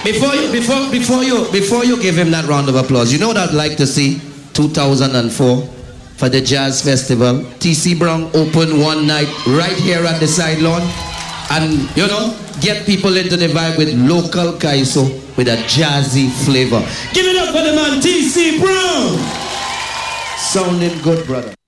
Before you give him that round of applause, you know what I'd like to see? 2004 for the Jazz Festival. TC Brown open one night right here at the side lawn, and you know, get people into the vibe with local kaiso with a jazzy flavor. Give it up for the man TC Brown. Sounding good, brother.